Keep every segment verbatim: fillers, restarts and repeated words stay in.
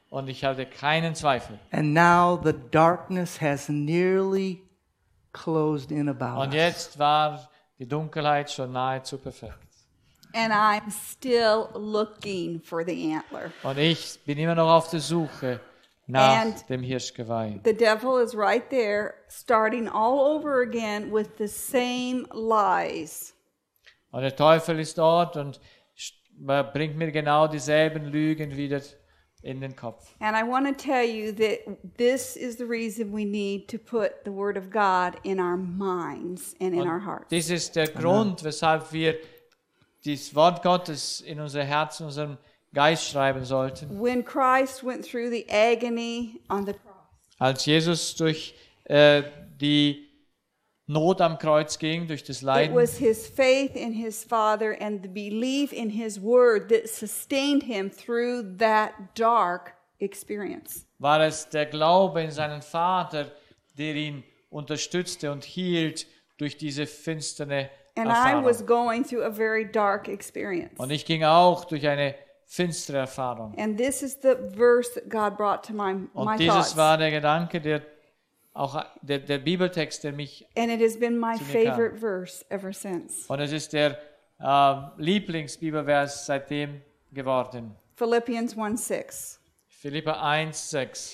Und ich hatte keinen Zweifel. And now the darkness has nearly closed in about Und us. jetzt war die Dunkelheit schon nahezu perfekt. And I'm still looking for the antler. Und ich bin immer noch auf der Suche nach And dem Hirschgeweih. The devil is right there, starting all over again with the same lies. Und der Teufel ist dort und bringt mir genau dieselben Lügen wieder in den Kopf. And I want to tell you that this is the reason we need to put the Word of God in our minds and in our hearts. Das ist der Grund, weshalb wir das Wort Gottes in unser Herz, in unseren Geist schreiben sollten. When Christ went through the agony on the cross, Als Jesus durch äh, die Not am Kreuz ging, durch das it Leiden, was his faith in his Father and the belief in his Word that sustained him through that dark experience. war es der Glaube in seinen Vater, der ihn unterstützte und hielt durch diese finstere And I was Erfahrung. going through a very dark experience. Und ich ging auch durch eine finstere Erfahrung. And this is the verse that God brought to my, my Und dieses thoughts. war der Gedanke, der auch der, der Bibeltext, der mich, And it has been my zu mir kam. favorite verse ever since. und es ist der äh, Lieblingsbibelvers seitdem geworden. Philippians one six. Philipper eins sechs.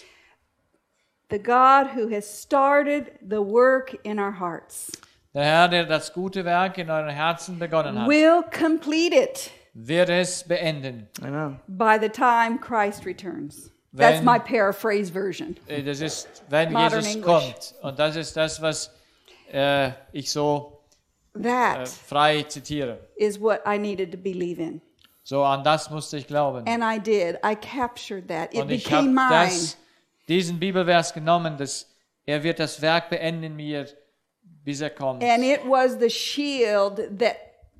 The God who has started the work in our hearts Der Herr, der das gute Werk in euren Herzen begonnen hat, will complete it wird es beenden. Amen. by the time Christ returns. That's Wenn- my paraphrase version. Äh, Das ist, wenn Modern Jesus English. kommt. Und das ist das, was äh, ich so äh, That frei zitiere. is what I needed to believe in. So an das musste ich glauben. And I did. I captured that. It Und ich habe became mine. das, diesen Bibelvers genommen, dass er wird das Werk beenden in mir, bis er kommt. And it was the shield that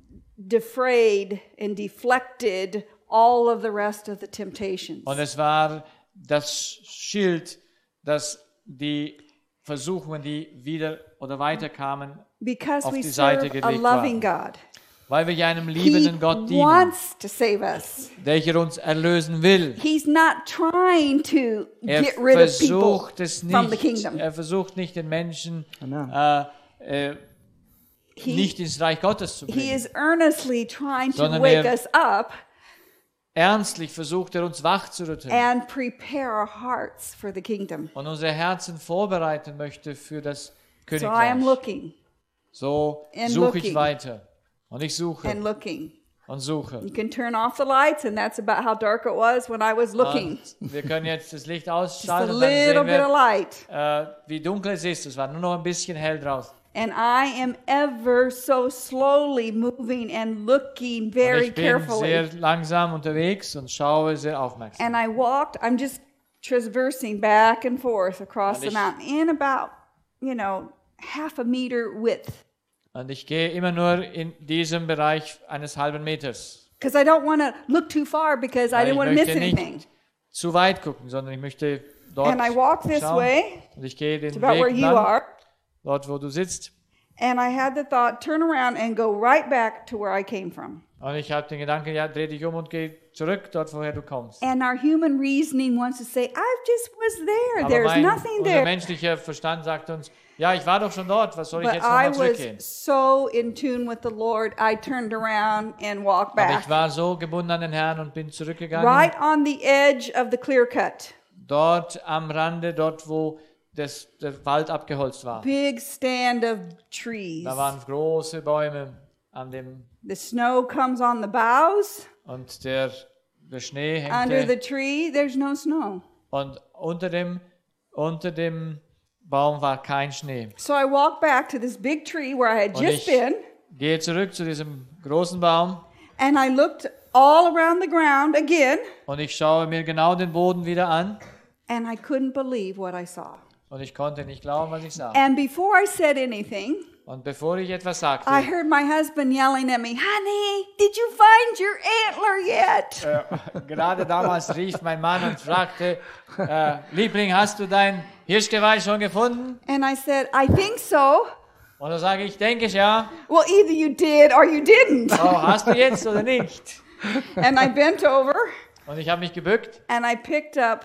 defrayed and deflected all of the rest of the temptations. Und es war das Schild, das die Versuchungen, die wieder oder weiterkamen, Because auf we die Seite serve a gelegt loving waren. God. Weil wir ja einem He liebenden Gott dienen, wants to save us. welcher uns erlösen will. He's not trying to Er get rid of people versucht es from the nicht, kingdom. er versucht nicht den Menschen Amen. äh, äh, He, nicht ins Reich Gottes zu he bringen. is earnestly trying to Sondern wake er- us up Ernstlich versucht er uns wach zu rütteln and prepare our hearts for the kingdom. und unsere Herzen vorbereiten möchte für das So I am Königreich. looking So and suche ich looking. weiter. Und ich suche and looking. und suche. You can turn off the lights, and that's about how dark it was when I was looking. Und wir können jetzt das Licht Just a ausschalten und dann little sehen bit of wir, light. äh, wie dunkel es ist. Es war nur noch ein bisschen hell draußen. And I am ever so slowly moving and looking Und very ich bin carefully. sehr langsam unterwegs und schaue sehr aufmerksam. And I walked, I'm just traversing back and forth across Und the ich- mountain in about, you know, half a meter width. Und ich gehe immer nur in diesem Bereich eines halben Meters. Because I don't want to look too far because I Weil didn't ich want to miss möchte anything. nicht zu weit gucken, sondern ich möchte dort And I walk this schauen. way, Und ich gehe den it's about where Weg you lang, are. dort wo du sitzt. And I had the thought, turn around and go right back to where I came from. Und ich habe den Gedanken, ja, dreh dich um und geh zurück, dort woher du kommst. And our human reasoning wants to say, I just was there. Aber There's mein, nothing unser there. menschlicher Verstand sagt uns, ja, ich war doch schon dort, was soll ich But jetzt I nochmal zurückgehen? was so in tune with the Lord, I turned around and walked Aber back. ich war so gebunden an den Herrn und bin zurückgegangen. Right on the edge of the clear cut. Dort am Rande, dort wo das, der Wald abgeholzt war. Big stand of trees. Da waren große Bäume an dem, The snow comes on the boughs. und der, der Schnee Under the hängte. tree, there's no snow. Und unter dem, unter dem Baum war kein Schnee. So I walked back to this big tree where I had Und just ich been, gehe zurück zu diesem großen Baum and I looked all around the ground again, und ich schaue mir genau den Boden wieder an and I couldn't believe what I saw. und ich konnte nicht glauben, was ich sah. And before I said anything, Und bevor ich etwas sagte, I heard my husband yelling at me, honey, did you find your antler yet? äh, gerade damals rief mein Mann und fragte, äh, Liebling, hast du dein Hirschgeweih schon gefunden? And I said, I think so. Und dann sage ich, denke ich ja. Well, either you did or you didn't. Oh, hast du jetzt oder nicht? And I bent over Und ich habe mich gebückt and I picked up